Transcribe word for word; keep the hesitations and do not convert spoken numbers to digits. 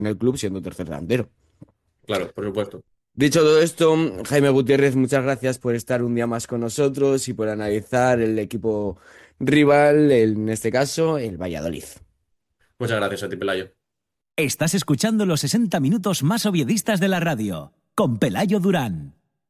en el club siendo tercer delantero. Claro, por supuesto. Dicho todo esto, Jaime Gutiérrez, muchas gracias por estar un día más con nosotros y por analizar el equipo rival, en este caso, el Valladolid. Muchas gracias a ti, Pelayo. Estás escuchando los sesenta minutos más oviedistas de la radio, con Pelayo Durán.